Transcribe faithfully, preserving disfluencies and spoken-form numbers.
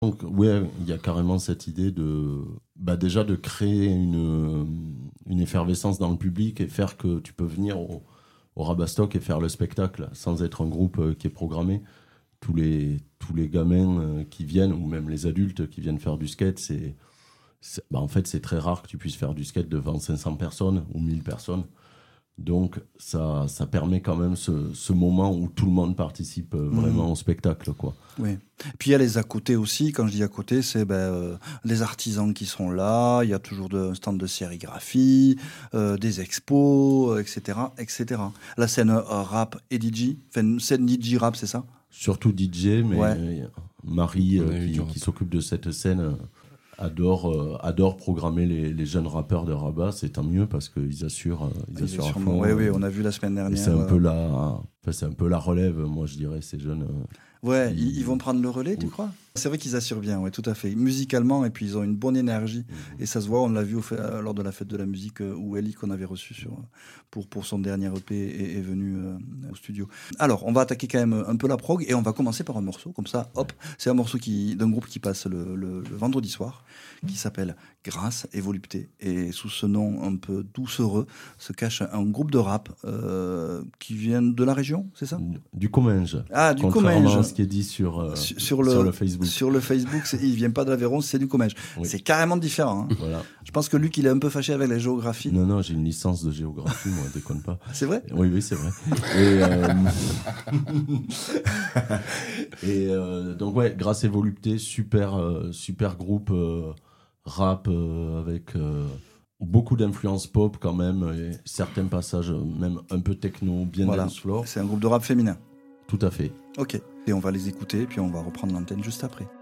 Donc, ouais, il y a carrément cette idée de, bah déjà de créer une, une effervescence dans le public et faire que tu peux venir au, au Rabastock et faire le spectacle sans être un groupe euh, qui est programmé. Tous les, tous les gamins euh, qui viennent, ou même les adultes qui viennent faire du skate, c'est, c'est- bah en fait, c'est très rare que tu puisses faire du skate devant cinq cents personnes ou mille personnes. Donc, ça, ça permet quand même ce, ce moment où tout le monde participe euh, vraiment Mmh. au spectacle, quoi. Oui. Puis il y a les à côté aussi. Quand je dis à côté, c'est ben, euh, les artisans qui sont là. Il y a toujours de, un stand de sérigraphie, euh, des expos, euh, et cetera, et cetera. La scène euh, rap et D J, enfin, une scène D J rap, c'est ça? Surtout D J, mais Ouais. euh, Marie, On a euh, eu qui, du rap. qui s'occupe de cette scène, euh, adore, euh, adore programmer les, les jeunes rappeurs de Rabat. C'est tant mieux parce qu'ils assurent, euh, ils Il est assurent à sûrement- fond. Oui, oui, euh, on a vu la semaine et dernière. c'est un, euh, peu la, enfin, c'est un peu la relève, moi je dirais, ces jeunes. euh, Ouais, qui- ils, ils vont prendre le relais, tu Oui. crois? C'est vrai qu'ils assurent bien, ouais, tout à fait. Musicalement, et puis ils ont une bonne énergie. Et ça se voit, on l'a vu au fait- euh, lors de la fête de la musique euh, où Ellie, qu'on avait reçu sur, pour, pour son dernier E P, est, est venu euh, au studio. Alors, on va attaquer quand même un peu la prog et on va commencer par un morceau, comme ça, hop. C'est un morceau qui, d'un groupe qui passe le, le- le vendredi soir, qui s'appelle Grâce et Volupté. Et sous ce nom un peu doucereux se cache un groupe de rap euh, qui vient de la région, c'est ça? Du Comminges. Ah, du Contrairement Comminges. à ce qui est dit sur, euh, Sur, sur, sur le, le Facebook. Sur le Facebook, c'est- il vient pas de l'Aveyron, c'est du Comminges. Oui. C'est carrément différent. hein. Voilà. Je pense que Luc, il est un peu fâché avec la géographie. Non, non, j'ai une licence de géographie, moi, déconne pas. C'est vrai? Oui, oui, c'est vrai. Et, euh, et euh, donc, ouais, Grâce et Volupté, super, euh, super groupe euh, rap euh, avec euh, beaucoup d'influence pop quand même, et certains passages euh, même un peu techno, bien Voilà. dance floor. C'est un groupe de rap féminin. Tout à fait. Ok. Et on va les écouter, puis on va reprendre l'antenne juste après.